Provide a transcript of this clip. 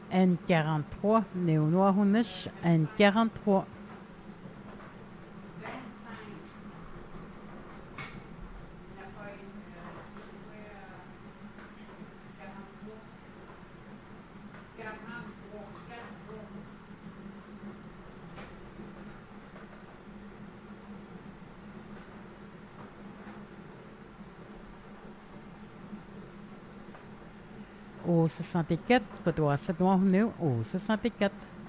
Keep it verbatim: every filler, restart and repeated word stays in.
N quarante-trois, Néo-Noir-Hounish, N quarante-trois. Au soixante-quatre, Patois sept Noir au soixante-quatre.